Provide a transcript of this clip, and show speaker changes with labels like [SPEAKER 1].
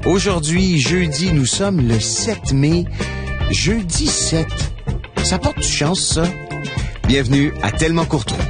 [SPEAKER 1] Aujourd'hui, jeudi, nous sommes le 7 mai. Jeudi 7. Ça porte chance, ça. Bienvenue à Tellement Courtrai.